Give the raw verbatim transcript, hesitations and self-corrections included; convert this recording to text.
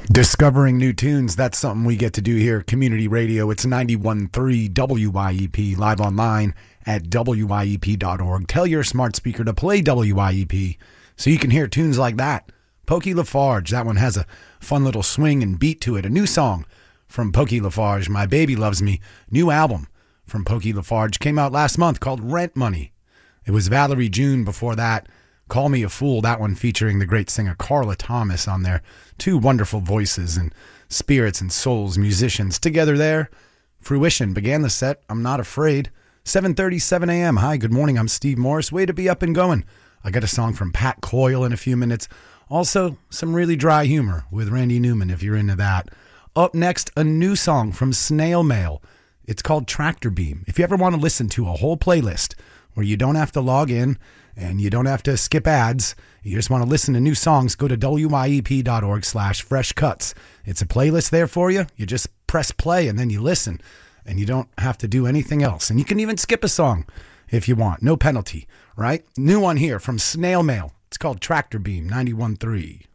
Discovering new tunes, that's something we get to do here. Community Radio, it's ninety-one point three W I E P, live online at W I E P dot org. Tell your smart speaker to play W I E P so you can hear tunes like that. Pokey Lafarge, that one has a fun little swing and beat to it. A new song from Pokey Lafarge, My Baby Loves Me. New album from Pokey Lafarge came out last month called Rent Money. It was Valerie June before that. Call Me a Fool, that one featuring the great singer Carla Thomas on there. Two wonderful voices and spirits and souls, musicians together there. Fruition began the set, I'm Not Afraid. seven thirty-seven a.m. Hi, good morning, I'm Steve Morris. Way to be up and going. I got a song from Pat Coyle in a few minutes. Also, some really dry humor with Randy Newman if you're into that. Up next, a new song from Snail Mail. It's called Tractor Beam. If you ever want to listen to a whole playlist where you don't have to log in and you don't have to skip ads, you just want to listen to new songs, go to W I E P dot org slash fresh cuts. It's a playlist there for you. You just press play and then you listen, and you don't have to do anything else. And you can even skip a song if you want. No penalty, right? New one here from Snail Mail. It's called Tractor Beam, ninety-one point three.